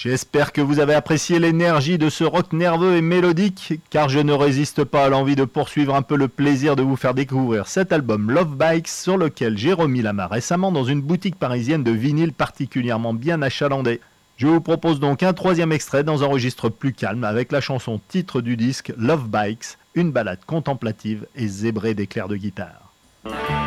J'espère que vous avez apprécié l'énergie de ce rock nerveux et mélodique, car je ne résiste pas à l'envie de poursuivre un peu le plaisir de vous faire découvrir cet album Love Bikes, sur lequel j'ai remis la main récemment dans une boutique parisienne de vinyle particulièrement bien achalandée. Je vous propose donc un troisième extrait dans un registre plus calme avec la chanson titre du disque Love Bikes, une balade contemplative et zébrée d'éclairs de guitare.